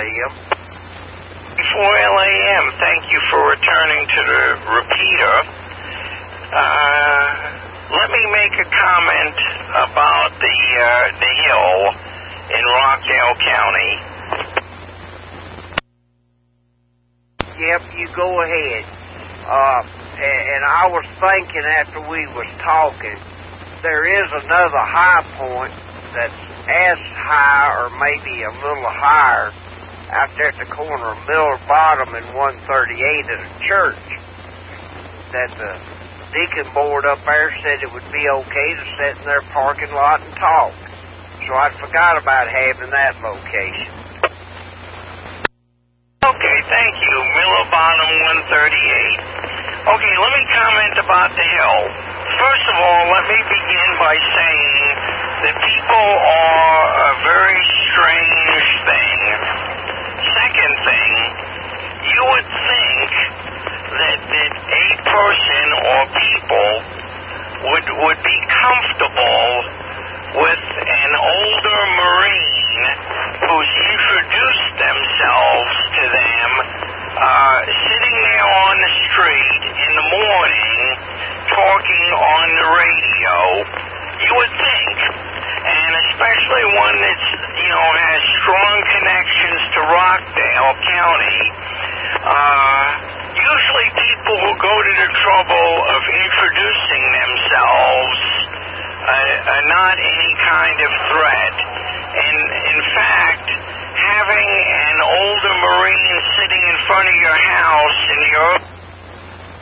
a.m. Before LAM, thank you for returning to the repeater. Let me make a comment about the hill in Rockdale County. Yep, you go ahead. And I was thinking after we was talking, there is another high point that's as high or maybe a little higher out there at the corner of Miller Bottom and 138 at a church that the deacon board up there said it would be okay to sit in their parking lot and talk. So I forgot about having that location. Okay, thank you. Miller Bottom 138. Okay, let me comment about the hill. First of all, let me begin by saying that people are a very strange thing. Second thing, you would think that a person or people would be comfortable with an older Marine who's introduced themselves to them, sitting there on the street in the morning, talking on the radio. You would think, and especially one that's, has strong connections to Rockdale County, usually people who go to the trouble of introducing themselves are not any kind of threat. And in fact, having an older Marine sitting in front of your house in the